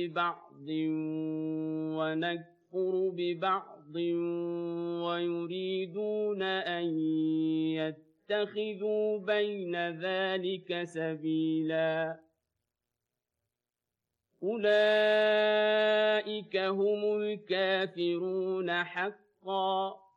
ببعض ونكفر ببعض ويريدون أن يتخذوا بين ذلك سبيلا أولئك هم الكافرون حقا